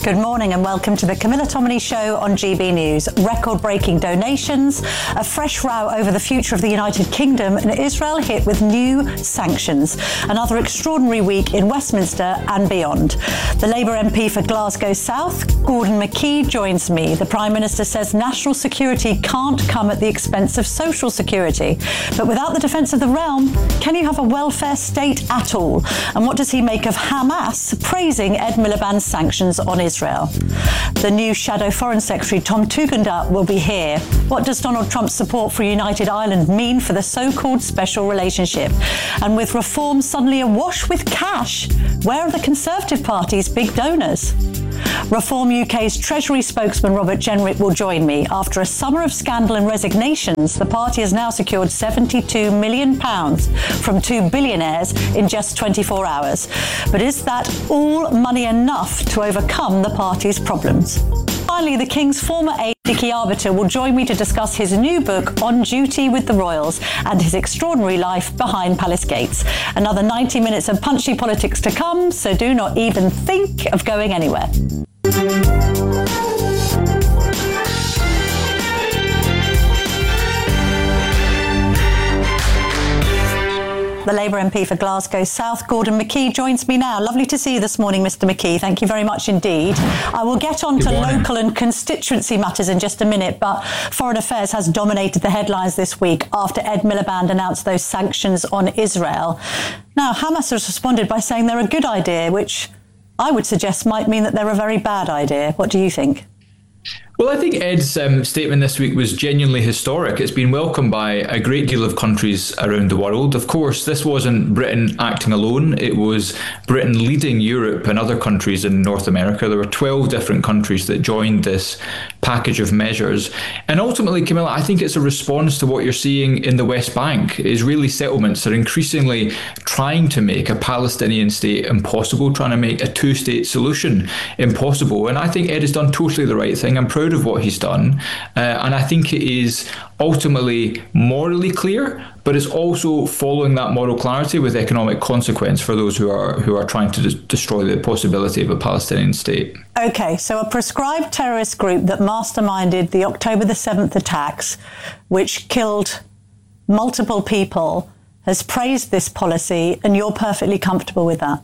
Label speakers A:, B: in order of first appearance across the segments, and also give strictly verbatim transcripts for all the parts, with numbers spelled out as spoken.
A: Good morning and welcome to the Camilla Tominey Show on G B News. Record-breaking donations, a fresh row over the future of the United Kingdom, and Israel hit with new sanctions. Another extraordinary week in Westminster and beyond. The Labour M P for Glasgow South, Gordon McKee, joins me. The Prime Minister says national security can't come at the expense of social security. But without the defence of the realm, can you have a welfare state at all? And what does he make of Hamas praising Ed Miliband's sanctions on Israel? The new Shadow Foreign Secretary Tom Tugendhat will be here. What does Donald Trump's support for United Ireland mean for the so-called special relationship? And with Reform suddenly awash with cash, where are the Conservative Party's big donors? Reform U K's Treasury spokesman Robert Jenrick will join me. After a summer of scandal and resignations, the party has now secured seventy-two million pounds from two billionaires in just twenty-four hours. But is that all money enough to overcome the party's problems? Finally, the King's former aide, Dickie Arbiter, will join me to discuss his new book, On Duty with the Royals, and his extraordinary life behind Palace Gates. Another ninety minutes of punchy politics to come, so do not even think of going anywhere. The Labour M P for Glasgow South, Gordon McKee, joins me now. Lovely to see you this morning, Mr McKee. Thank you very much indeed. I will get on to local and constituency matters in just a minute, but Foreign Affairs has dominated the headlines this week after Ed Miliband announced those sanctions on Israel. Now, Hamas has responded by saying they're a good idea, which I would suggest might mean that they're a very bad idea. What do you think?
B: Well, I think Ed's um, statement this week was genuinely historic. It's been welcomed by a great deal of countries around the world. Of course, this wasn't Britain acting alone. It was Britain leading Europe and other countries in North America. There were twelve different countries that joined this package of measures. And ultimately, Camilla, I think it's a response to what you're seeing in the West Bank. Israeli settlements are increasingly trying to make a Palestinian state impossible, trying to make a two-state solution impossible. And I think Ed has done totally the right thing. I'm proud of what he's done, uh, and I think it is ultimately morally clear, but it's also following that moral clarity with economic consequence for those who are who are trying to de- destroy the possibility of a Palestinian state.
A: Okay, so a proscribed terrorist group that masterminded the October the seventh attacks, which killed multiple people, has praised this policy, and you're perfectly comfortable with that?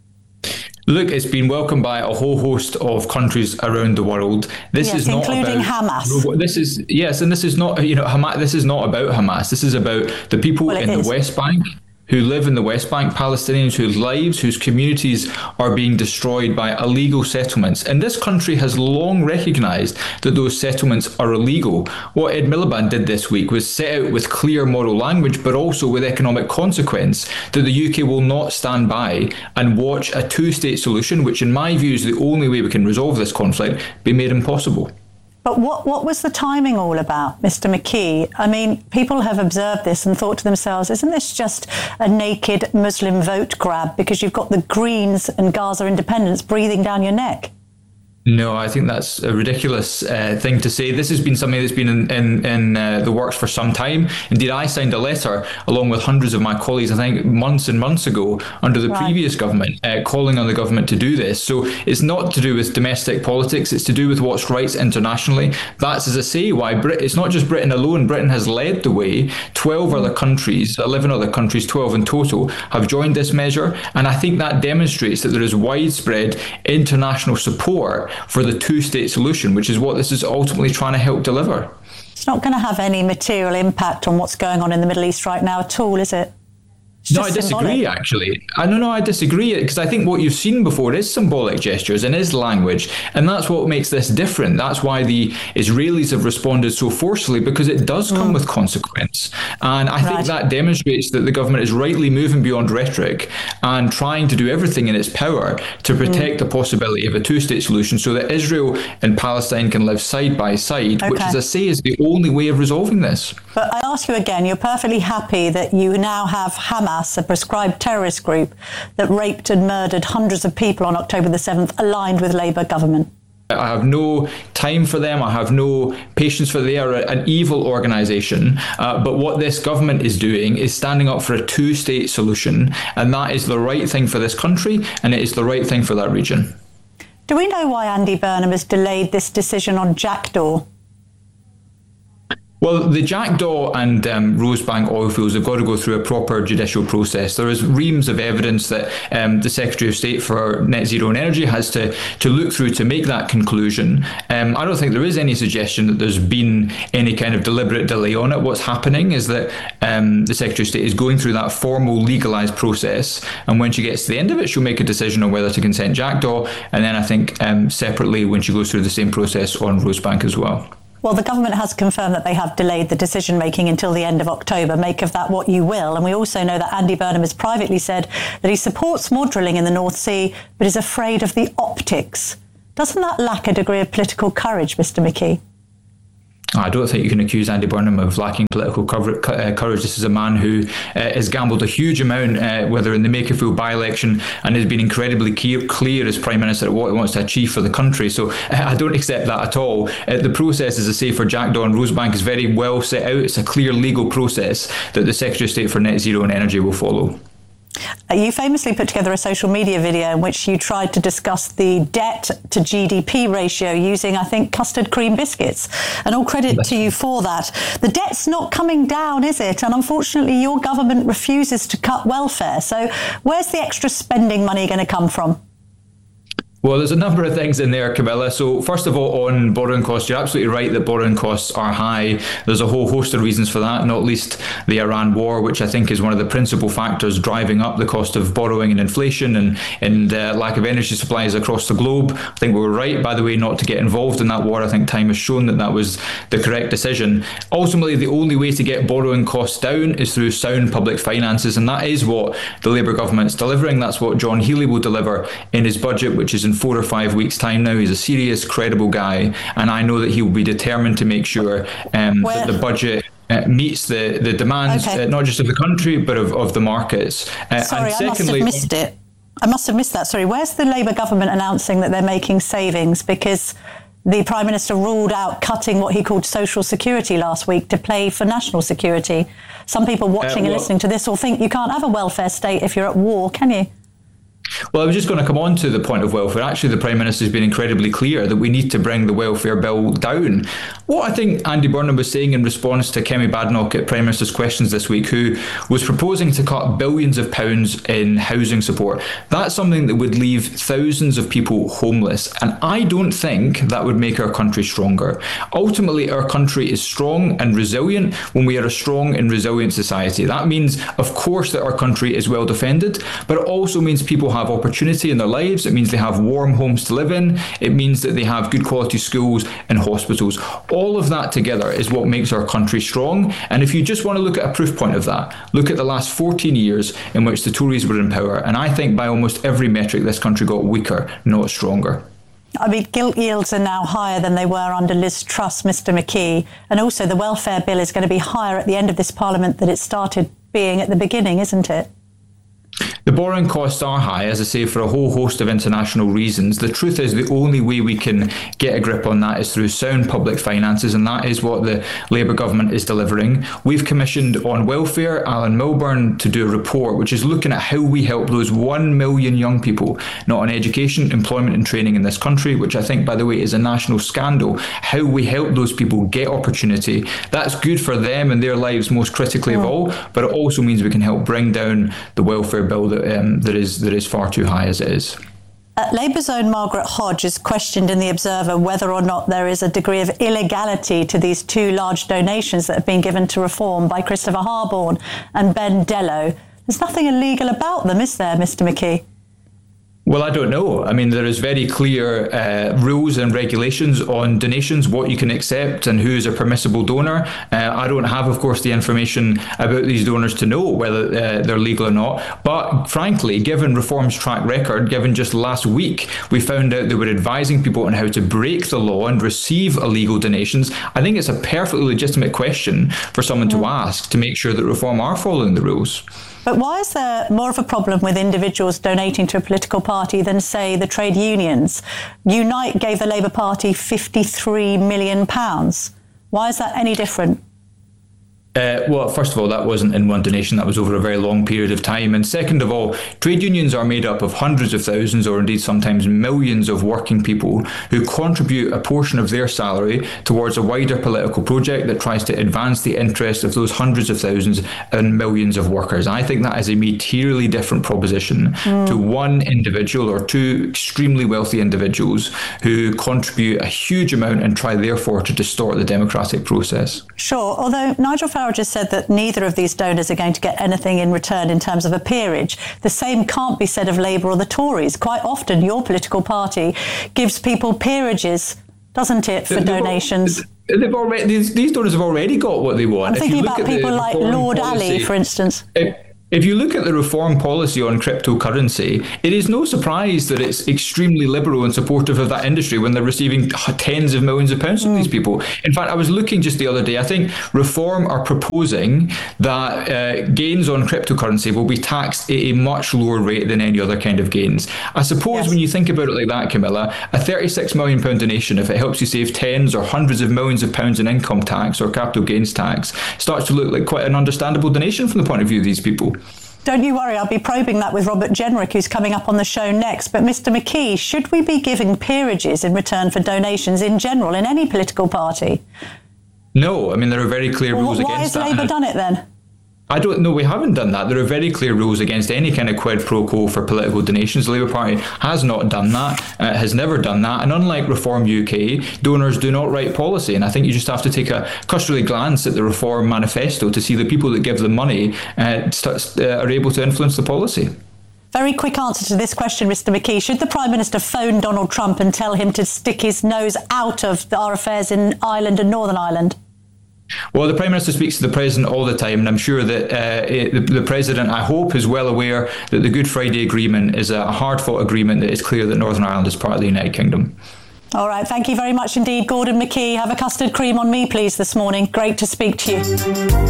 B: Look, it's been welcomed by a whole host of countries around the world. This
A: yes,
B: is not
A: including
B: about
A: Hamas.
B: This is yes, and this is not you know Hamas. This is not about Hamas. This is about the people
A: well,
B: in
A: is.
B: the West Bank who live in the West Bank, Palestinians whose lives, whose communities are being destroyed by illegal settlements. And this country has long recognised that those settlements are illegal. What Ed Miliband did this week was set out with clear moral language, but also with economic consequence, that the U K will not stand by and watch a two-state solution, which in my view is the only way we can resolve this conflict, be made impossible.
A: But what, what was the timing all about, Mister McKee? I mean, people have observed this and thought to themselves, isn't this just a naked Muslim vote grab because you've got the Greens and Gaza independence breathing down your neck?
B: No, I think that's a ridiculous uh, thing to say. This has been something that's been in, in, in uh, the works for some time. Indeed, I signed a letter along with hundreds of my colleagues, I think months and months ago, under the right. previous government, uh, calling on the government to do this. So it's not to do with domestic politics. It's to do with what's right internationally. That's, as I say, why Brit- it's not just Britain alone. Britain has led the way. twelve other countries, eleven other countries, twelve in total, have joined this measure. And I think that demonstrates that there is widespread international support for the two-state solution, which is what this is ultimately trying to help deliver.
A: It's not going to have any material impact on what's going on in the Middle East right now at all, is it? It's
B: no, I disagree, symbolic. actually. I no, no, I disagree, because I think what you've seen before is symbolic gestures and is language, and that's what makes this different. That's why the Israelis have responded so forcefully, because it does come mm. with consequence. And I think right. that demonstrates that the government is rightly moving beyond rhetoric and trying to do everything in its power to protect mm. the possibility of a two-state solution so that Israel and Palestine can live side by side, okay. which, as I say, is the only way of resolving this.
A: But I ask you again, you're perfectly happy that you now have Hamas, a prescribed terrorist group that raped and murdered hundreds of people on October the seventh, aligned with Labour government?
B: I have no time for them. I have no patience for them. They are an evil organisation. Uh, but what this government is doing is standing up for a two-state solution, and that is the right thing for this country, and it is the right thing for that region.
A: Do we know why Andy Burnham has delayed this decision on Jackdaw?
B: Well, the Jackdaw and um, Rosebank oil fields have got to go through a proper judicial process. There is reams of evidence that um, the Secretary of State for Net Zero and Energy has to, to look through to make that conclusion. Um, I don't think there is any suggestion that there's been any kind of deliberate delay on it. What's happening is that um, the Secretary of State is going through that formal legalised process, and when she gets to the end of it, she'll make a decision on whether to consent Jackdaw, and then I think um, separately when she goes through the same process on Rosebank as well.
A: Well, the government has confirmed that they have delayed the decision-making until the end of October. Make of that what you will. And we also know that Andy Burnham has privately said that he supports more drilling in the North Sea, but is afraid of the optics. Doesn't that lack a degree of political courage, Mister McKee?
B: I don't think you can accuse Andy Burnham of lacking political courage. This is a man who uh, has gambled a huge amount, uh, whether in the Makerfield by-election, and has been incredibly clear, clear as Prime Minister at what he wants to achieve for the country. So uh, I don't accept that at all. Uh, the process, as I say, for Jackdaw and Rosebank is very well set out. It's a clear legal process that the Secretary of State for Net Zero and Energy will follow.
A: You famously put together a social media video in which you tried to discuss the debt to G D P ratio using, I think, custard cream biscuits. And all credit That's to you for that. The debt's not coming down, is it? And unfortunately, your government refuses to cut welfare. So where's the extra spending money going to come from?
B: Well, there's a number of things in there, Camilla. So first of all, on borrowing costs, you're absolutely right that borrowing costs are high. There's a whole host of reasons for that, not least the Iran war, which I think is one of the principal factors driving up the cost of borrowing and inflation and, and uh, lack of energy supplies across the globe. I think we were right, by the way, not to get involved in that war. I think time has shown that that was the correct decision. Ultimately, the only way to get borrowing costs down is through sound public finances, and that is what the Labour government's delivering. That's what John Healey will deliver in his budget, which is in four or five weeks' time now. He's a serious, credible guy, and I know that he will be determined to make sure um, that the budget uh, meets the, the demands, okay. uh, not just of the country, but of, of the markets. Uh,
A: Sorry,
B: and
A: secondly, I must have missed it. I must have missed that. Sorry, where's the Labour government announcing that they're making savings? Because the Prime Minister ruled out cutting what he called social security last week to pay for national security. Some people watching uh, well, and listening to this will think you can't have a welfare state if you're at war, can you?
B: Well, I was just going to come on to the point of welfare. Actually, the Prime Minister has been incredibly clear that we need to bring the welfare bill down. What I think Andy Burnham was saying in response to Kemi Badenoch at Prime Minister's Questions this week, who was proposing to cut billions of pounds in housing support, that's something that would leave thousands of people homeless. And I don't think that would make our country stronger. Ultimately, our country is strong and resilient when we are a strong and resilient society. That means, of course, that our country is well defended, but it also means people have opportunity in their lives. It means they have warm homes to live in. It means that they have good quality schools and hospitals. All of that together is what makes our country strong. And if you just want to look at a proof point of that, look at the last fourteen years in which the Tories were in power. And I think by almost every metric, this country got weaker, not stronger.
A: I mean, gilt yields are now higher than they were under Liz Truss, Mister McKee. And also the welfare bill is going to be higher at the end of this Parliament than it started being at the beginning, isn't it?
B: The borrowing costs are high, as I say, for a whole host of international reasons. The truth is the only way we can get a grip on that is through sound public finances, and that is what the Labour government is delivering. We've commissioned on welfare Alan Milburn to do a report which is looking at how we help those one million young people not in education, employment and training in this country, which I think, by the way, is a national scandal. How we help those people get opportunity. That's good for them and their lives most critically of all, but it also means we can help bring down the welfare bill that um, that is that is far too high as it is.
A: Uh, Labour's own Margaret Hodge has questioned in The Observer whether or not there is a degree of illegality to these two large donations that have been given to Reform by Christopher Harborne and Ben Dello. There's nothing illegal about them, is there, Mister McKee?
B: Well, I don't know. I mean, there is very clear uh, rules and regulations on donations, what you can accept and who is a permissible donor. Uh, I don't have, of course, the information about these donors to know whether uh, they're legal or not. But frankly, given Reform's track record, given just last week, we found out they were advising people on how to break the law and receive illegal donations. I think it's a perfectly legitimate question for someone to ask to make sure that Reform are following the rules.
A: But why is there more of a problem with individuals donating to a political party than, say, the trade unions? Unite gave the Labour Party fifty-three million pounds. Why is that any different?
B: Uh, well, first of all, that wasn't in one donation. That was over a very long period of time. And second of all, trade unions are made up of hundreds of thousands or indeed sometimes millions of working people who contribute a portion of their salary towards a wider political project that tries to advance the interests of those hundreds of thousands and millions of workers. I think that is a materially different proposition mm. to one individual or two extremely wealthy individuals who contribute a huge amount and try therefore to distort the democratic process.
A: Sure, although Nigel Farage just said that neither of these donors are going to get anything in return in terms of a peerage. The same can't be said of Labour or the Tories. Quite often your political party gives people peerages, doesn't it, for
B: they've
A: donations?
B: All, they've already, these, these donors have already got what they want.
A: I'm thinking about people like Lord Ali, for instance.
B: If, If you look at the reform policy on cryptocurrency, it is no surprise that it's extremely liberal and supportive of that industry when they're receiving tens of millions of pounds from mm. these people. In fact, I was looking just the other day, I think Reform are proposing that uh, gains on cryptocurrency will be taxed at a much lower rate than any other kind of gains. I suppose yes. when you think about it like that, Camilla, a thirty-six million pounds donation, if it helps you save tens or hundreds of millions of pounds in income tax or capital gains tax, starts to look like quite an understandable donation from the point of view of these people.
A: Don't you worry, I'll be probing that with Robert Jenrick, who's coming up on the show next. But Mister McKee, should we be giving peerages in return for donations in general in any political party?
B: No, I mean, there are very clear
A: well,
B: rules against that.
A: Why has Labour done it then?
B: I don't know, we haven't done that. There are very clear rules against any kind of quid pro quo for political donations. The Labour Party has not done that, uh, has never done that. And unlike Reform U K, donors do not write policy. And I think you just have to take a cursory glance at the Reform manifesto to see the people that give them money uh, st- uh, are able to influence the policy.
A: Very quick answer to this question, Mister McKee. Should the Prime Minister phone Donald Trump and tell him to stick his nose out of our affairs in Ireland and Northern Ireland?
B: Well, the Prime Minister speaks to the President all the time, and I'm sure that uh, it, the, the President, I hope, is well aware that the Good Friday Agreement is a hard-fought agreement that is clear that Northern Ireland is part of the United Kingdom.
A: All right, thank you very much indeed, Gordon McKee. Have a custard cream on me, please, this morning. Great to speak to you.